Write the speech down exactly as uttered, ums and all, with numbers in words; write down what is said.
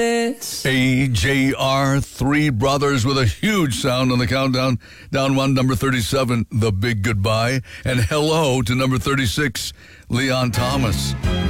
A J R, Three Brothers with a huge sound on the countdown. Down one, number thirty-seven, The Big Goodbye. And hello to number thirty-six, Leon Thomas.